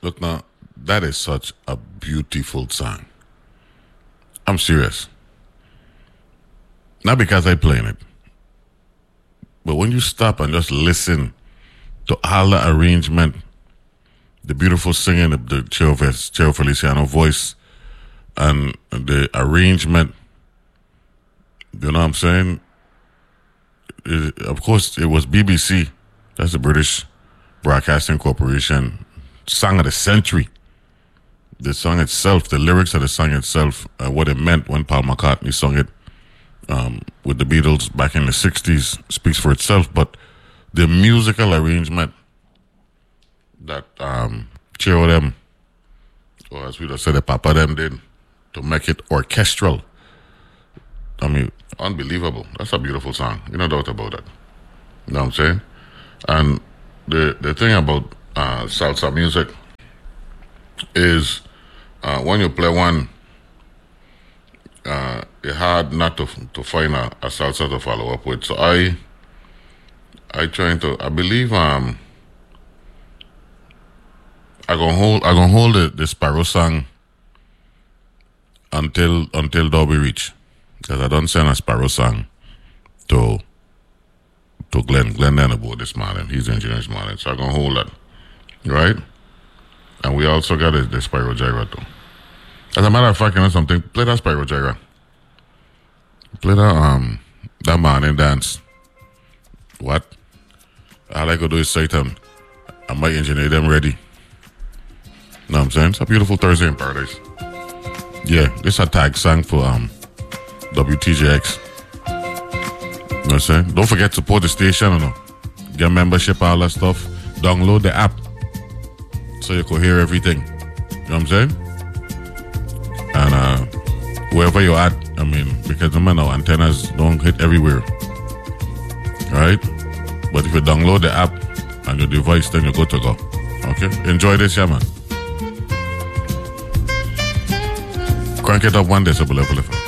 Look now, that is such a beautiful song. I'm serious. Not because I playing it, but when you stop and just listen to all the arrangement, the beautiful singing, the Cheo Feliciano voice, and the arrangement, you know what I'm saying? Of course, it was BBC. That's the British Broadcasting Corporation. Song of the century. The song itself, the lyrics of the song itself, what it meant when Paul McCartney sung it with the Beatles back in the 60s speaks for itself. But the musical arrangement that Cheo them, or as we just said, the Papa them did to make it orchestral. I mean, unbelievable. That's a beautiful song. No doubt about that. You know what I'm saying? And the thing about salsa music is when you play one, it's hard not to find a salsa to follow up with. So I believe I gonna hold the Sparrow song until Dobby reach, because I don't send a Sparrow song to Glenn Denabo this morning. He's engineering this morning, so I'm gonna hold that, right? And we also got the Spyro Gyra too. As a matter of fact, you know something? Play that Spyro Gyra. Play that morning dance. What? All I could do is say to them, I might engineer them ready. Know what I'm saying? It's a beautiful Thursday in paradise. Yeah, this is a tag song for WTJX. You know what I'm saying? Don't forget to support the station, you know. Get membership, all that stuff. Download the app so you can hear everything. You know what I'm saying? And wherever you're at, I mean, because remember now, antennas don't hit everywhere. Right? But if you download the app on your device, then you're good to go. Okay? Enjoy this, yeah, man. Crank it up 1 decibel level.